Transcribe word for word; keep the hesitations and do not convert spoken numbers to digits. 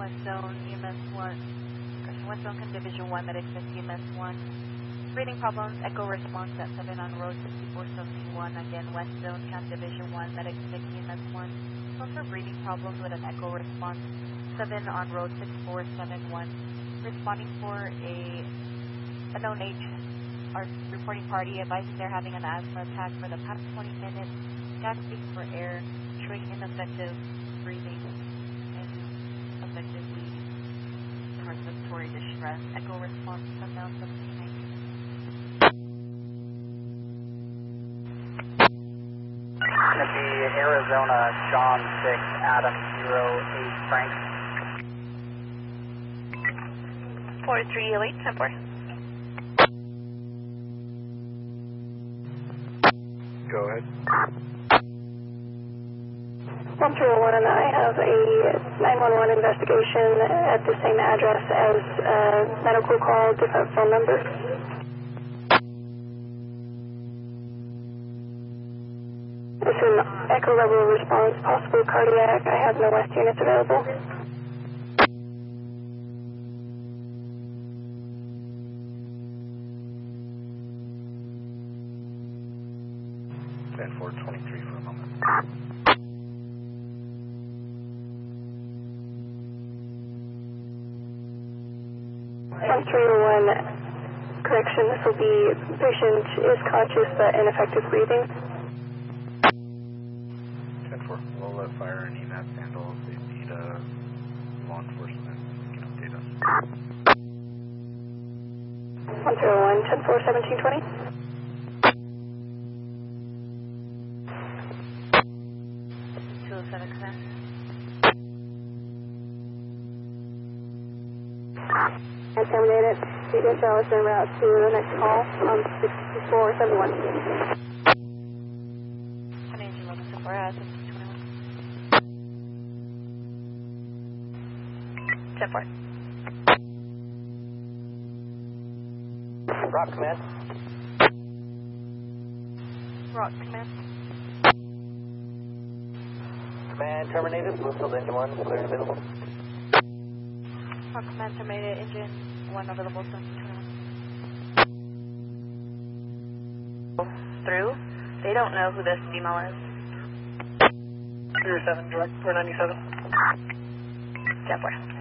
West Zone, E M S one, West Zone Division one, Medic six, E M S one. Breathing problems, echo response at seven on road sixty-four seventy-one. Again, West Zone, Cam Division one, Medic six, E M S one. Phone for breathing problems with an echo response, seven on road six four seven one. Responding for a unknown age. Our reporting party advising they're having an asthma attack for the past twenty minutes, gasping for air, showing ineffective breathing, and effectively respiratory distress. Echo response, sundown seventeen ninety. Going to be Arizona, John six, Adam zero eight, Frank. four three zero eight, ten four. Go ahead. one three zero one, and I have a nine one one investigation at the same address as a medical call, different phone number. It's an echo level response, possible cardiac. I have no West units available. ten four twenty-three for a moment. one three zero one, correction, this will be patient is conscious but ineffective breathing. ten four, we'll let fire and E M A S handle if they need uh, law enforcement. You can update us. one zero one, ten four, seventeen twenty. two oh seven command. I terminated. C H L is en route to the next call on sixty-four seventy-one. Engine eleven so far, seventeen twenty-one. ten four. Rock command. Rock command. Command terminated, Bluefield engine one, clear and available. Rock command terminated, engine one available, seventeen twenty-one. Through. They don't know who this female is. zero seven, direct four ninety-seven. ten four.